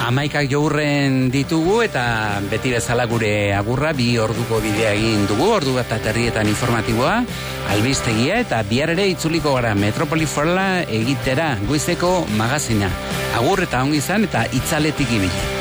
11 jaurren ditugu eta beti bezala gure agurra 2 orduko bidea egin dugu, ordu bat aterrietan informatiboa, albistegia eta bihar ere itzuliko gara Metropoli Forla egitera goizeko magazina. Agur eta ongi izan eta itzaletik ibili.